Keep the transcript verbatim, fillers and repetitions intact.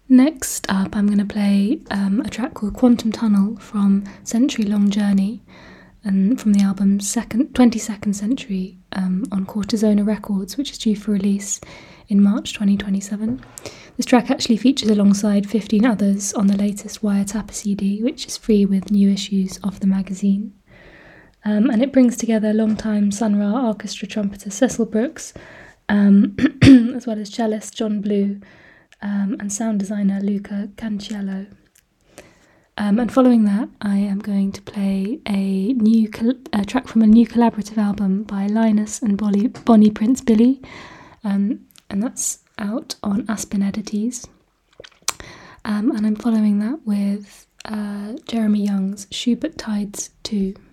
Next up, I'm going to play um, a track called Quantum Tunnel from Century Long Journey, and from the album Second twenty-second Century um, on Cortisona Records, which is due for release in March twenty twenty-seven. This track actually features alongside fifteen others on the latest Wiretapper C D, which is free with new issues of the magazine. Um, and it brings together longtime Sun Ra orchestra trumpeter Cecil Brooks, um, as well as cellist John Blue, um, and sound designer Luca Canciello. Um, and following that, I am going to play a new col- a track from a new collaborative album by Linus and Bonnie, Bonnie Prince Billy, um, and that's out on Aspen Edities. Um, and I'm following that with uh, Jeremy Young's Schubert Tides two.